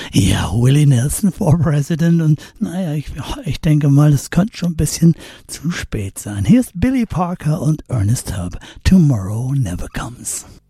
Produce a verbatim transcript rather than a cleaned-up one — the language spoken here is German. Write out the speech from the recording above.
Ja, Willie Nelson for President und naja, ich, ich denke mal, das könnte schon ein bisschen zu spät sein. Hier ist Billy Parker und Ernest Tubb. Tomorrow Never Comes.